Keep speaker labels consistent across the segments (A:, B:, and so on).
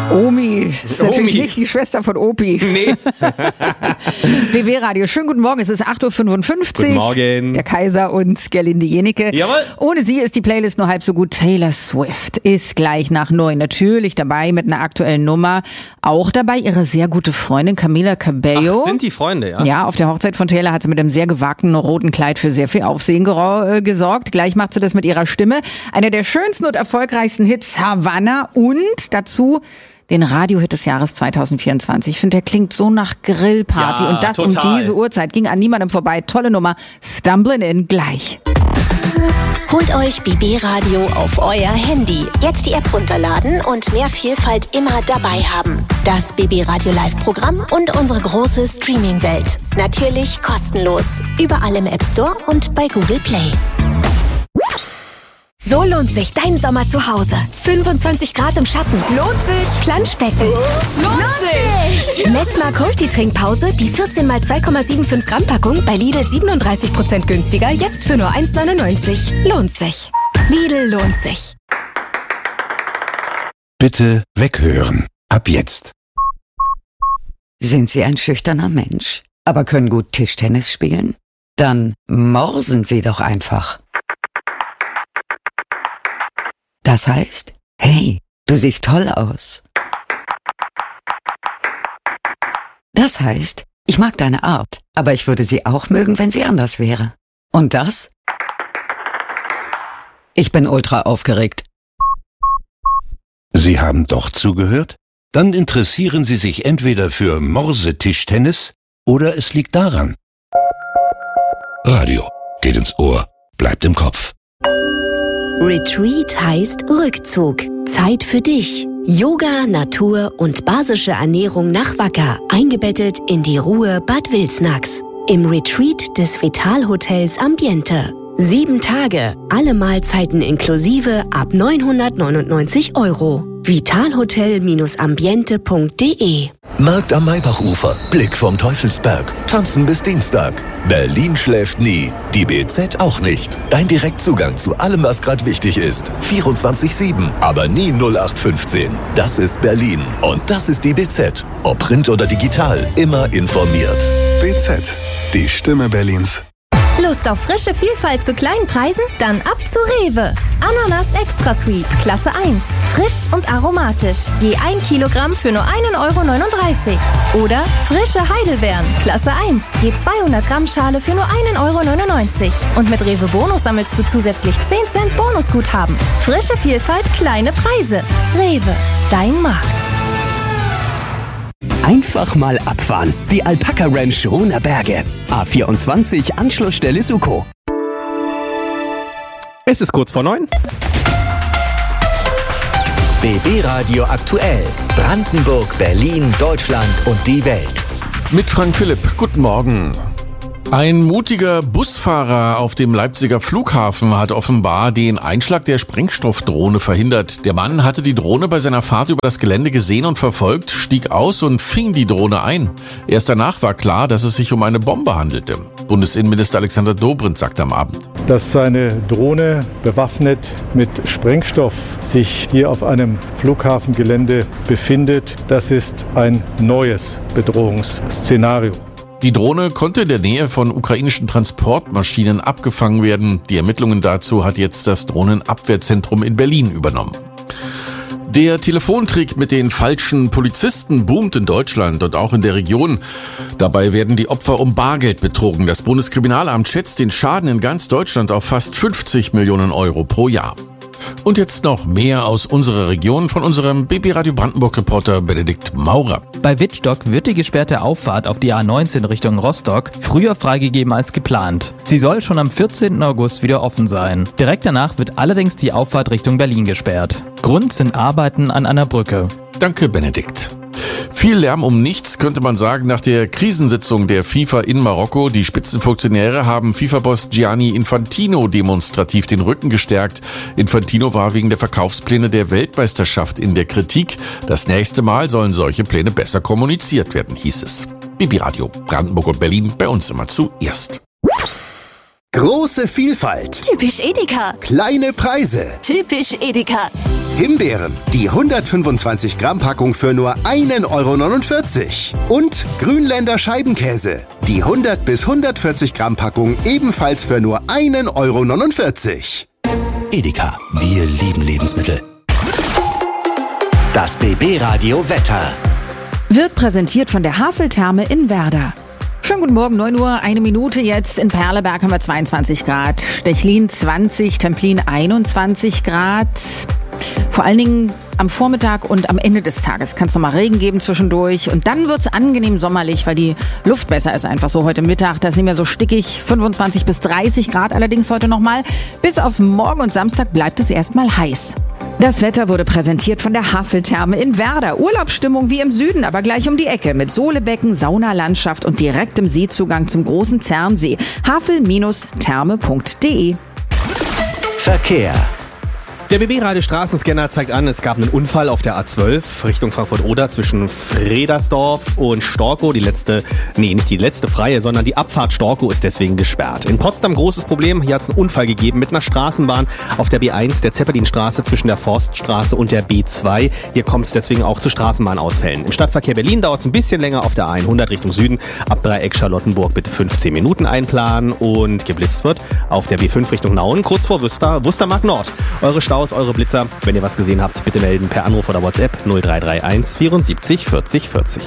A: Omi. Das ist natürlich nicht die Schwester von Opi.
B: Nee.
A: BB Radio. Schönen guten Morgen. Es ist 8.55 Uhr.
B: Guten Morgen.
A: Der Kaiser und Gerlinde Jenecke.
B: Jawohl.
A: Ohne sie ist die Playlist nur halb so gut. Taylor Swift ist gleich nach 9 natürlich dabei mit einer aktuellen Nummer. Auch dabei ihre sehr gute Freundin Camila Cabello.
B: Ach, sind die Freunde, ja?
A: Ja, auf der Hochzeit von Taylor hat sie mit einem sehr gewagten roten Kleid für sehr viel Aufsehen gesorgt. Gleich macht sie das mit ihrer Stimme. Einer der schönsten und erfolgreichsten Hits, Havana, und dazu den Radiohit des Jahres 2024. Ich finde, der klingt so nach Grillparty.
B: Ja,
A: und das
B: total.
A: Um diese Uhrzeit ging an niemandem vorbei. Tolle Nummer. Stumblin' In gleich.
C: Holt euch BB Radio auf euer Handy. Jetzt die App runterladen und mehr Vielfalt immer dabei haben. Das BB Radio Live Programm und unsere große Streaming-Welt. Natürlich kostenlos. Überall im App Store und bei Google Play. So lohnt sich dein Sommer zu Hause. 25 Grad im Schatten. Lohnt sich. Planschbecken. Lohnt sich. Messmer Multi-Trinkpause, die 14 x 2,75 Gramm Packung bei Lidl 37% günstiger, jetzt für nur 1,99. Lohnt sich. Lidl lohnt sich.
D: Bitte weghören. Ab jetzt.
E: Sind Sie ein schüchterner Mensch, aber können gut Tischtennis spielen? Dann morsen Sie doch einfach. Das heißt, hey, du siehst toll aus. Das heißt, ich mag deine Art, aber ich würde sie auch mögen, wenn sie anders wäre. Und das? Ich bin ultra aufgeregt.
D: Sie haben doch zugehört? Dann interessieren Sie sich entweder für Morsetischtennis oder es liegt daran. Radio geht ins Ohr, bleibt im Kopf.
C: Retreat heißt Rückzug. Zeit für dich. Yoga, Natur und basische Ernährung nach Wacker. Eingebettet in die Ruhe Bad Wilsnax. Im Retreat des Vitalhotels Ambiente. 7 Tage, alle Mahlzeiten inklusive ab 999 €. Vitalhotel-ambiente.de.
F: Markt am Maybachufer, Blick vom Teufelsberg, tanzen bis Dienstag. Berlin schläft nie, die BZ auch nicht. Dein Direktzugang zu allem, was gerade wichtig ist. 24/7, aber nie 0815. Das ist Berlin und das ist die BZ. Ob Print oder digital, immer informiert.
G: BZ, die Stimme Berlins.
H: Lust auf frische Vielfalt zu kleinen Preisen? Dann ab zu Rewe. Ananas Extra Sweet, Klasse 1. Frisch und aromatisch. Je 1 Kilogramm für nur 1,39 €. Oder frische Heidelbeeren, Klasse 1. Je 200 Gramm Schale für nur 1,99 €. Und mit Rewe Bonus sammelst du zusätzlich 10 Cent Bonusguthaben. Frische Vielfalt, kleine Preise. Rewe, dein Markt.
I: Einfach mal abfahren. Die Alpaka Ranch Ruhner Berge. A24 Anschlussstelle Suko.
B: Es ist kurz vor 9.
J: BB Radio aktuell. Brandenburg, Berlin, Deutschland und die Welt.
K: Mit Frank Philipp. Guten Morgen. Ein mutiger Busfahrer auf dem Leipziger Flughafen hat offenbar den Einschlag der Sprengstoffdrohne verhindert. Der Mann hatte die Drohne bei seiner Fahrt über das Gelände gesehen und verfolgt, stieg aus und fing die Drohne ein. Erst danach war klar, dass es sich um eine Bombe handelte. Bundesinnenminister Alexander Dobrindt sagte am Abend:
L: Dass eine Drohne bewaffnet mit Sprengstoff sich hier auf einem Flughafengelände befindet, das ist ein neues Bedrohungsszenario.
K: Die Drohne konnte in der Nähe von ukrainischen Transportmaschinen abgefangen werden. Die Ermittlungen dazu hat jetzt das Drohnenabwehrzentrum in Berlin übernommen. Der Telefontrick mit den falschen Polizisten boomt in Deutschland und auch in der Region. Dabei werden die Opfer um Bargeld betrogen. Das Bundeskriminalamt schätzt den Schaden in ganz Deutschland auf fast 50 Millionen € pro Jahr. Und jetzt noch mehr aus unserer Region von unserem BB Radio Brandenburg-Reporter Benedikt Maurer.
M: Bei Wittstock wird die gesperrte Auffahrt auf die A19 Richtung Rostock früher freigegeben als geplant. Sie soll schon am 14. August wieder offen sein. Direkt danach wird allerdings die Auffahrt Richtung Berlin gesperrt. Grund sind Arbeiten an einer Brücke.
K: Danke, Benedikt. Viel Lärm um nichts, könnte man sagen, nach der Krisensitzung der FIFA in Marokko. Die Spitzenfunktionäre haben FIFA-Boss Gianni Infantino demonstrativ den Rücken gestärkt. Infantino war wegen der Verkaufspläne der Weltmeisterschaft in der Kritik. Das nächste Mal sollen solche Pläne besser kommuniziert werden, hieß es. BB Radio, Brandenburg und Berlin, bei uns immer zuerst.
J: Große Vielfalt.
C: Typisch Edeka.
J: Kleine Preise.
C: Typisch Edeka.
N: Himbeeren. Die 125 Gramm Packung für nur 1,49 €. Und Grünländer Scheibenkäse. Die 100 bis 140 Gramm Packung ebenfalls für nur 1,49 €.
J: Edeka, wir lieben Lebensmittel. Das BB-Radio Wetter.
A: Wird präsentiert von der Haveltherme in Werder. Schönen guten Morgen, 9 Uhr, 1 Minute jetzt. In Perleberg haben wir 22 Grad, Stechlin 20, Templin 21 Grad. Vor allen Dingen am Vormittag und am Ende des Tages kann es nochmal Regen geben zwischendurch. Und dann wird's angenehm sommerlich, weil die Luft besser ist einfach so heute Mittag. Das ist nicht mehr so stickig, 25 bis 30 Grad allerdings heute nochmal. Bis auf morgen und Samstag bleibt es erstmal heiß. Das Wetter wurde präsentiert von der Haveltherme in Werder. Urlaubsstimmung wie im Süden, aber gleich um die Ecke mit Sohlebecken, Saunalandschaft und direktem Seezugang zum großen Zernsee. havel-therme.de.
J: Verkehr.
B: Der BB-Radio Straßenscanner zeigt an, es gab einen Unfall auf der A12 Richtung Frankfurt-Oder zwischen Fredersdorf und Storkow. Nicht die letzte freie, sondern die Abfahrt Storkow ist deswegen gesperrt. In Potsdam großes Problem, hier hat es einen Unfall gegeben mit einer Straßenbahn auf der B1, der Zeppelinstraße zwischen der Forststraße und der B2. Hier kommt es deswegen auch zu Straßenbahnausfällen. Im Stadtverkehr Berlin dauert es ein bisschen länger auf der A100 Richtung Süden. Ab Dreieck Charlottenburg bitte 15 Minuten einplanen und geblitzt wird auf der B5 Richtung Nauen, kurz vor Wustermark Nord. Eure Staus, eure Blitzer, wenn ihr was gesehen habt, bitte melden per Anruf oder WhatsApp 0331 74 40 40.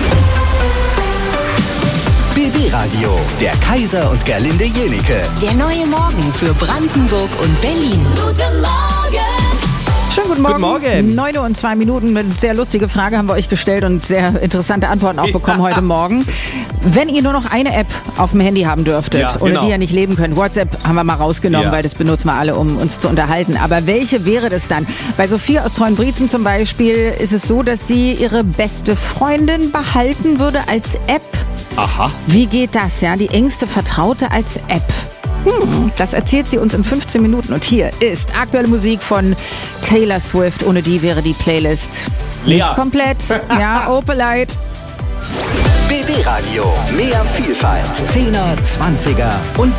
J: BB Radio, der Kaiser und Gerlinde Jenike.
C: Der neue Morgen für Brandenburg und Berlin.
H: Guten Morgen!
A: Schönen guten Morgen.
B: Guten Morgen.
A: 9 Uhr und 2 Minuten. Eine sehr lustige Frage haben wir euch gestellt und sehr interessante Antworten auch bekommen heute Morgen. Wenn ihr nur noch eine App auf dem Handy haben dürftet, ohne die ihr nicht leben könnt, WhatsApp haben wir mal rausgenommen, weil das benutzen wir alle, um uns zu unterhalten. Aber welche wäre das dann? Bei Sophie aus Treuenbrietzen zum Beispiel ist es so, dass sie ihre beste Freundin behalten würde als App.
B: Aha.
A: Wie geht das, ja? Die engste Vertraute als App. Das erzählt sie uns in 15 Minuten. Und hier ist aktuelle Musik von Taylor Swift. Ohne die wäre die Playlist nicht komplett. Ja, Opelite.
J: BB Radio, mehr Vielfalt. 10er, 20er und